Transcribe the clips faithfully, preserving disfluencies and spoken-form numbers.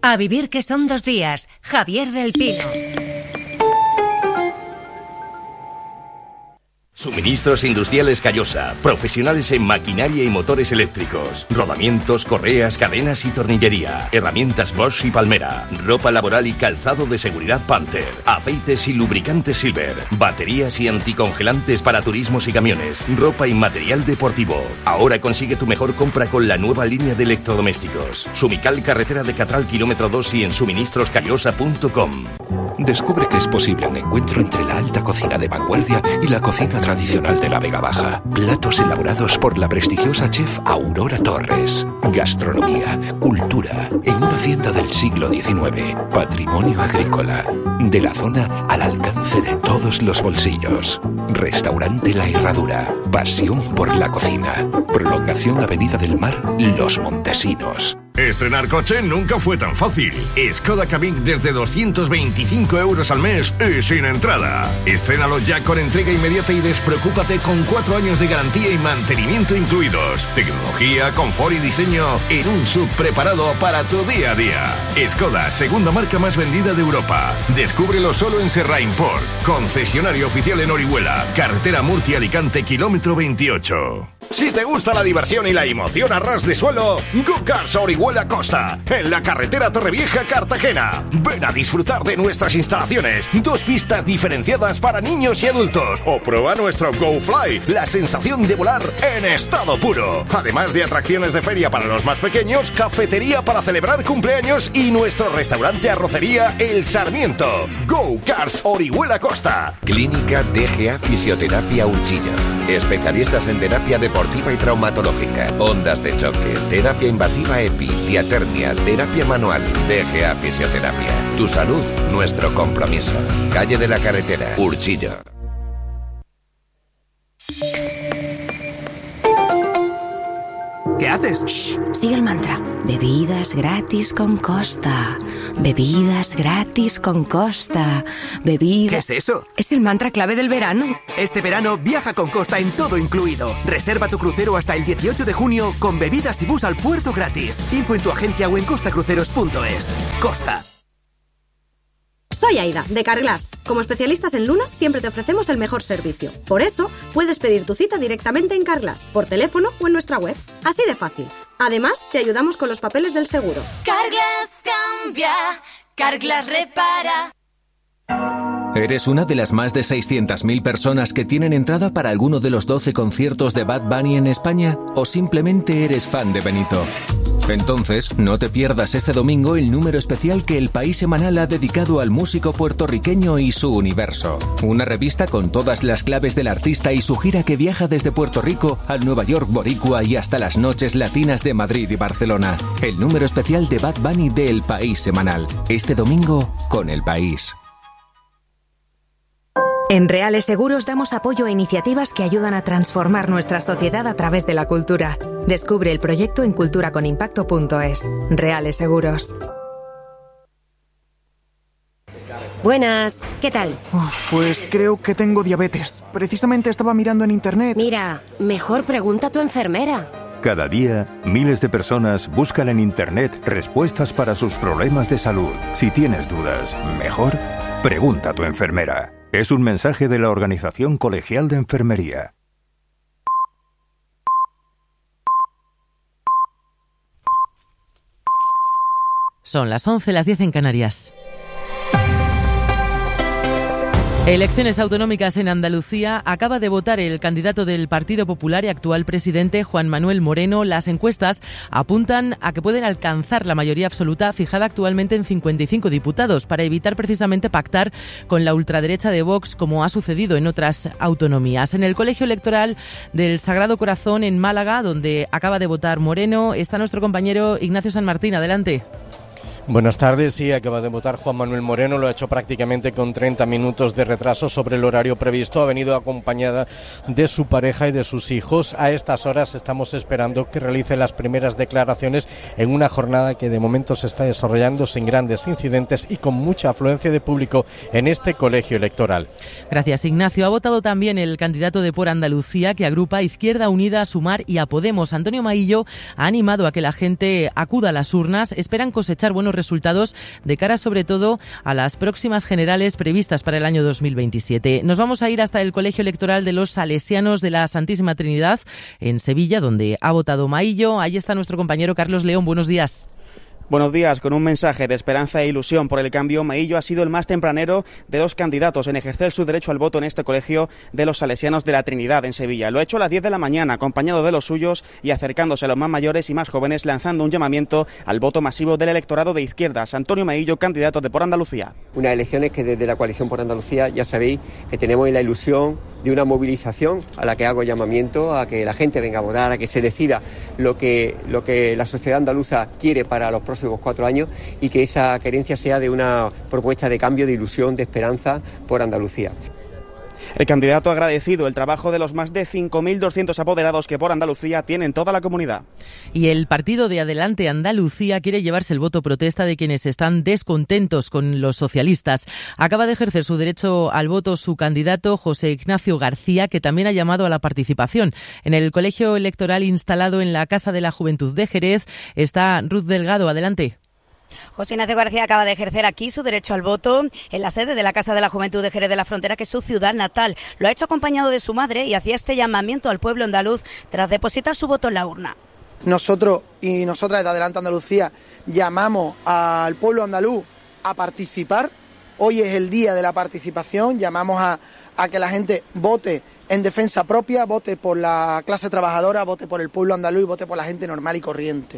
A vivir que son dos días. Javier del Pino. Suministros Industriales Callosa, profesionales en maquinaria y motores eléctricos, rodamientos, correas, cadenas y tornillería, herramientas Bosch y Palmera, ropa laboral y calzado de seguridad Panther, aceites y lubricantes Silver, baterías y anticongelantes para turismos y camiones, ropa y material deportivo. Ahora consigue tu mejor compra con la nueva línea de electrodomésticos. Sumical, carretera de Catral, kilómetro dos y en suministros callosa punto com. Descubre que es posible un encuentro entre la alta cocina de vanguardia y la cocina tradicional de la Vega Baja. Platos elaborados por la prestigiosa chef Aurora Torres. Gastronomía, cultura, en una hacienda del siglo diecinueve. Patrimonio agrícola. De la zona al alcance de todos los bolsillos. Restaurante La Herradura. Pasión por la cocina. Prolongación Avenida del Mar, Los Montesinos. Estrenar coche nunca fue tan fácil. Skoda Kamiq desde doscientos veinticinco euros al mes y sin entrada. Estrénalo ya con entrega inmediata y despreocúpate con cuatro años de garantía y mantenimiento incluidos. Tecnología, confort y diseño en un sub preparado para tu día a día. Skoda, segunda marca más vendida de Europa. Descúbrelo solo en Serra Import. Concesionario oficial en Orihuela. Carretera Murcia-Alicante, kilómetro veintiocho. Si te gusta la diversión y la emoción a ras de suelo, Go Cars Orihuela Costa, en la carretera Torrevieja-Cartagena. Ven a disfrutar de nuestras instalaciones, dos pistas diferenciadas para niños y adultos, o prueba nuestro Go Fly, la sensación de volar en estado puro. Además de atracciones de feria para los más pequeños, cafetería para celebrar cumpleaños y nuestro restaurante arrocería El Sarmiento. Go Cars Orihuela Costa. Clínica D G A Fisioterapia Urchillo. Especialistas en terapia deportiva y traumatológica, ondas de choque, terapia invasiva EPI, diatermia, terapia manual. D G A Fisioterapia. Tu salud, nuestro compromiso. Calle de la Carretera, Urchillo. ¿Qué haces? Shh, sigue el mantra. Bebidas gratis con Costa. Bebidas gratis con Costa. Bebidas... ¿Qué es eso? Es el mantra clave del verano. Este verano viaja con Costa en todo incluido. Reserva tu crucero hasta el dieciocho de junio con bebidas y bus al puerto gratis. Info en tu agencia o en costa cruceros punto es. Costa. Soy Aida, de Carglass. Como especialistas en lunas, siempre te ofrecemos el mejor servicio. Por eso, puedes pedir tu cita directamente en Carglass, por teléfono o en nuestra web. Así de fácil. Además, te ayudamos con los papeles del seguro. Carglass cambia, Carglass repara. ¿Eres una de las más de seiscientas mil personas que tienen entrada para alguno de los doce conciertos de Bad Bunny en España? ¿O simplemente eres fan de Benito? Entonces, no te pierdas este domingo el número especial que El País Semanal ha dedicado al músico puertorriqueño y su universo. Una revista con todas las claves del artista y su gira que viaja desde Puerto Rico al Nueva York boricua y hasta las noches latinas de Madrid y Barcelona. El número especial de Bad Bunny de El País Semanal. Este domingo con El País. En Reales Seguros damos apoyo a iniciativas que ayudan a transformar nuestra sociedad a través de la cultura. Descubre el proyecto en cultura con impacto punto es. Reales Seguros. Buenas, ¿qué tal? Uf, pues creo que tengo diabetes. Precisamente estaba mirando en internet. Mira, mejor pregunta a tu enfermera. Cada día, miles de personas buscan en internet respuestas para sus problemas de salud. Si tienes dudas, mejor pregunta a tu enfermera. Es un mensaje de la Organización Colegial de Enfermería. Son las once, las diez en Canarias. Elecciones autonómicas en Andalucía. Acaba de votar el candidato del Partido Popular y actual presidente, Juan Manuel Moreno. Las encuestas apuntan a que pueden alcanzar la mayoría absoluta, fijada actualmente en cincuenta y cinco diputados, para evitar precisamente pactar con la ultraderecha de Vox, como ha sucedido en otras autonomías. En el Colegio Electoral del Sagrado Corazón, en Málaga, donde acaba de votar Moreno, está nuestro compañero Ignacio San Martín. Adelante. Buenas tardes. Sí, acaba de votar Juan Manuel Moreno, lo ha hecho prácticamente con treinta minutos de retraso sobre el horario previsto. Ha venido acompañada de su pareja y de sus hijos. A estas horas estamos esperando que realice las primeras declaraciones en una jornada que de momento se está desarrollando sin grandes incidentes y con mucha afluencia de público en este colegio electoral. Gracias, Ignacio. Ha votado también el candidato de Por Andalucía, que agrupa a Izquierda Unida, a Sumar y a Podemos. Antonio Maillo ha animado a que la gente acuda a las urnas. Esperan cosechar buenos los resultados de cara sobre todo a las próximas generales previstas para el año dos mil veintisiete. Nos vamos a ir hasta el Colegio Electoral de los Salesianos de la Santísima Trinidad en Sevilla, donde ha votado Maillo. Ahí está nuestro compañero Carlos León. Buenos días. Buenos días. Con un mensaje de esperanza e ilusión por el cambio, Maillo ha sido el más tempranero de dos candidatos en ejercer su derecho al voto en este colegio de los Salesianos de la Trinidad en Sevilla. Lo ha hecho a las diez de la mañana, acompañado de los suyos y acercándose a los más mayores y más jóvenes, lanzando un llamamiento al voto masivo del electorado de izquierdas. Antonio Maillo, candidato de Por Andalucía. Unas elecciones que desde la coalición Por Andalucía ya sabéis que tenemos la ilusión de una movilización a la que hago llamamiento a que la gente venga a votar, a que se decida lo que, lo que la sociedad andaluza quiere para los próximos cuatro años y que esa querencia sea de una propuesta de cambio, de ilusión, de esperanza por Andalucía. El candidato ha agradecido el trabajo de los más de cinco mil doscientos apoderados que Por Andalucía tiene en toda la comunidad. Y el partido de Adelante Andalucía quiere llevarse el voto protesta de quienes están descontentos con los socialistas. Acaba de ejercer su derecho al voto su candidato José Ignacio García, que también ha llamado a la participación. En el colegio electoral instalado en la Casa de la Juventud de Jerez está Ruth Delgado. Adelante. José Ignacio García acaba de ejercer aquí su derecho al voto en la sede de la Casa de la Juventud de Jerez de la Frontera, que es su ciudad natal. Lo ha hecho acompañado de su madre y hacía este llamamiento al pueblo andaluz tras depositar su voto en la urna. Nosotros y nosotras de Adelante Andalucía llamamos al pueblo andaluz a participar. Hoy es el día de la participación, llamamos a, a que la gente vote en defensa propia, vote por la clase trabajadora, vote por el pueblo andaluz y vote por la gente normal y corriente.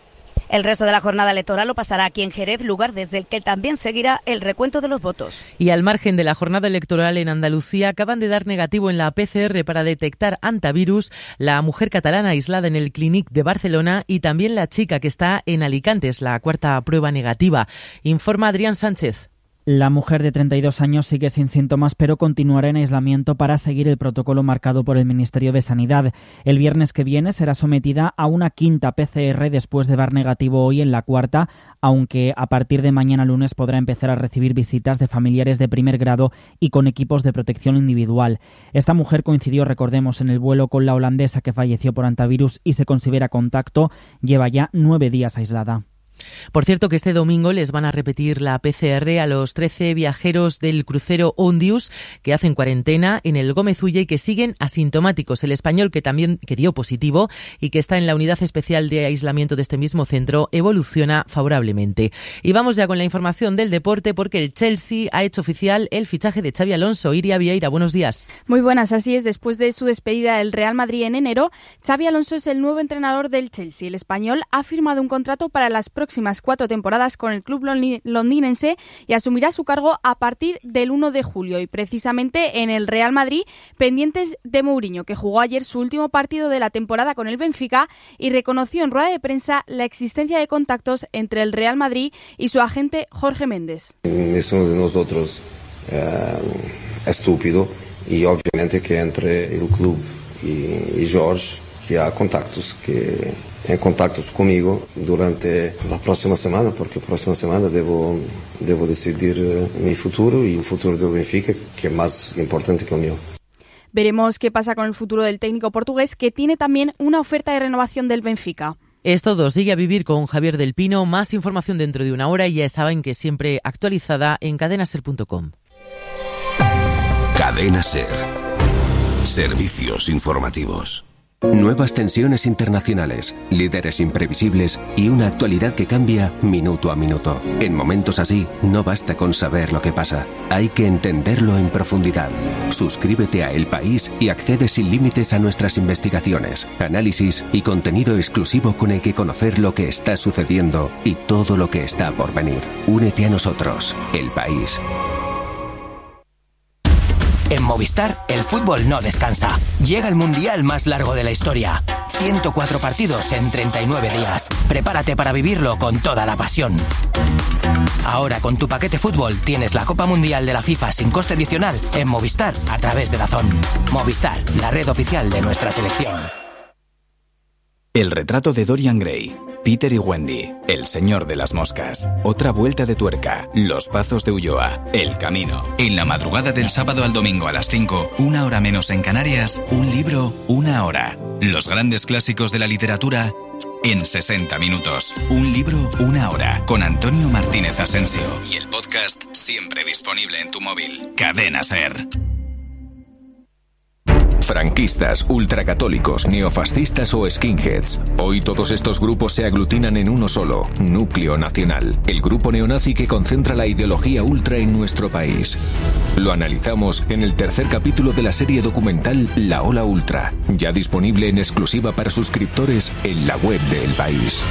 El resto de la jornada electoral lo pasará aquí en Jerez, lugar desde el que también seguirá el recuento de los votos. Y al margen de la jornada electoral en Andalucía, acaban de dar negativo en la P C R para detectar hantavirus la mujer catalana aislada en el Clínic de Barcelona y también la chica que está en Alicante, es la cuarta prueba negativa. Informa Adrián Sánchez. La mujer de treinta y dos años sigue sin síntomas, pero continuará en aislamiento para seguir el protocolo marcado por el Ministerio de Sanidad. El viernes que viene será sometida a una quinta P C R después de dar negativo hoy en la cuarta, aunque a partir de mañana lunes podrá empezar a recibir visitas de familiares de primer grado y con equipos de protección individual. Esta mujer coincidió, recordemos, en el vuelo con la holandesa que falleció por hantavirus y se considera contacto. Lleva ya nueve días aislada. Por cierto, que este domingo les van a repetir la P C R a los trece viajeros del crucero Ondius que hacen cuarentena en el Gómez Ulla y que siguen asintomáticos. El español, que también que dio positivo y que está en la unidad especial de aislamiento de este mismo centro, evoluciona favorablemente. Y vamos ya con la información del deporte, porque el Chelsea ha hecho oficial el fichaje de Xabi Alonso. Iria Vieira, buenos días. Muy buenas, así es. Después de su despedida del Real Madrid en enero, Xabi Alonso es el nuevo entrenador del Chelsea. El español ha firmado un contrato para las próximas cuatro temporadas con el club londinense y asumirá su cargo a partir del uno de julio. Y precisamente en el Real Madrid, pendientes de Mourinho, que jugó ayer su último partido de la temporada con el Benfica y reconoció en rueda de prensa la existencia de contactos entre el Real Madrid y su agente Jorge Méndez. Es uno de nosotros eh, estúpido y obviamente que entre el club y, y Jorge que há contactos, que em contactos comigo durante a próxima semana, porque a próxima semana devo, devo decidir mi futuro y el futuro del Benfica, que es más importante que el mío. Veremos qué pasa con el futuro del técnico portugués, que tiene también una oferta de renovación del Benfica. Es todo. Sigue a vivir con Javier del Pino. Más información dentro de una hora y ya saben que siempre actualizada en cadena ser punto com. Cadena Ser. Servicios informativos. Nuevas tensiones internacionales, líderes imprevisibles y una actualidad que cambia minuto a minuto. En momentos así, no basta con saber lo que pasa, hay que entenderlo en profundidad. Suscríbete a El País y accede sin límites a nuestras investigaciones, análisis y contenido exclusivo con el que conocer lo que está sucediendo y todo lo que está por venir. Únete a nosotros, El País. En Movistar, el fútbol no descansa. Llega el mundial más largo de la historia. ciento cuatro partidos en treinta y nueve días. Prepárate para vivirlo con toda la pasión. Ahora, con tu paquete fútbol, tienes la Copa Mundial de la FIFA sin coste adicional en Movistar a través de DAZN. Movistar, la red oficial de nuestra selección. El retrato de Dorian Gray, Peter y Wendy, El señor de las moscas, Otra vuelta de tuerca, Los pazos de Ulloa, El camino. En la madrugada del sábado al domingo a las cinco, una hora menos en Canarias, un libro, una hora. Los grandes clásicos de la literatura en sesenta minutos. Un libro, una hora, con Antonio Martínez Asensio. Y el podcast siempre disponible en tu móvil. Cadena SER. Franquistas, ultracatólicos, neofascistas o skinheads. Hoy todos estos grupos se aglutinan en uno solo, Núcleo Nacional, el grupo neonazi que concentra la ideología ultra en nuestro país. Lo analizamos en el tercer capítulo de la serie documental La Ola Ultra, ya disponible en exclusiva para suscriptores en la web de El País.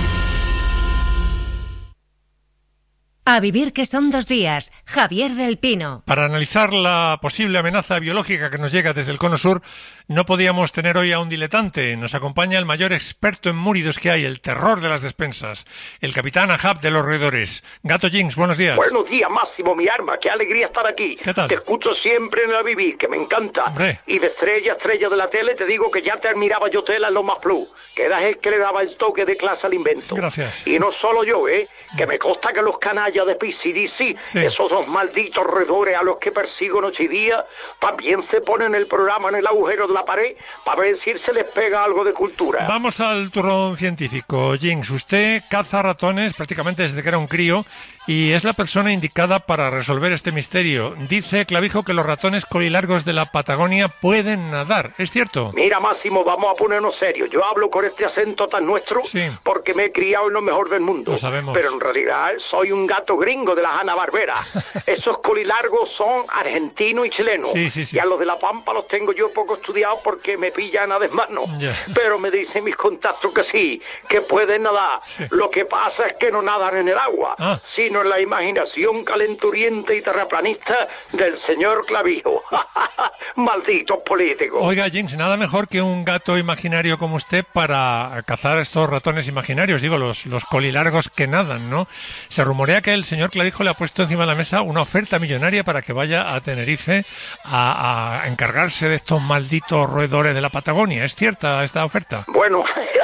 A vivir que son dos días. Javier del Pino. Para analizar la posible amenaza biológica que nos llega desde el Cono Sur, no podíamos tener hoy a un diletante. Nos acompaña el mayor experto en múridos que hay, el terror de las despensas, el capitán Ahab de los roedores. Gato Jinx, buenos días. Buenos días, Máximo, mi arma. Qué alegría estar aquí. ¿Qué tal? Te escucho siempre en el A Vivir, que me encanta. Hombre. Y de estrella, estrella de la tele, te digo que ya te admiraba yo tela en los más plus, que eras el que le daba el toque de clase al invento. Gracias. Y no solo yo, ¿eh? Que me consta que los canallas de P C D C, sí. esos dos malditos roedores a los que persigo noche y día, también se ponen el programa en el agujero de la pared para ver si se les pega algo de cultura. Vamos al turrón científico. Jinx, usted caza ratones prácticamente desde que era un crío y es la persona indicada para resolver este misterio. Dice Clavijo que los ratones colilargos de la Patagonia pueden nadar. ¿Es cierto? Mira, Máximo, vamos a ponernos serios. Yo hablo con este acento tan nuestro sí. porque me he criado en lo mejor del mundo. Lo sabemos. Pero en realidad soy un gato gringo de la Hanna-Barbera. Esos colilargos son argentinos y chilenos. Sí, sí, sí. Y a los de La Pampa los tengo yo poco estudiados porque me pillan a desmano. Yeah. Pero me dicen mis contactos que sí, que pueden nadar. Sí. Lo que pasa es que no nadan en el agua, ah. sino en la imaginación calenturienta y terraplanista del señor Clavijo. Malditos políticos. Oiga, Jinx, nada mejor que un gato imaginario como usted para cazar estos ratones imaginarios, digo, los, los colilargos que nadan, ¿no? Se rumorea que el señor Clavijo le ha puesto encima de la mesa una oferta millonaria para que vaya a Tenerife a, a encargarse de estos malditos roedores de la Patagonia. ¿Es cierta esta oferta? Bueno...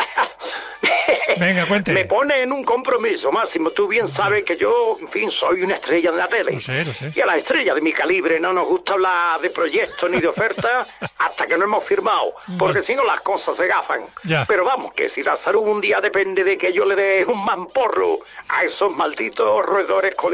Venga, cuente. Me pone en un compromiso, Máximo. Tú bien sabes que yo, en fin, soy una estrella de la tele. Lo sé, lo sé. Y a las estrellas de mi calibre no nos gusta hablar de proyectos ni de ofertas hasta que no hemos firmado, porque si no las cosas se gafan. Ya. Pero vamos, que si la salud un día depende de que yo le dé un mamporro a esos malditos roedores colilargos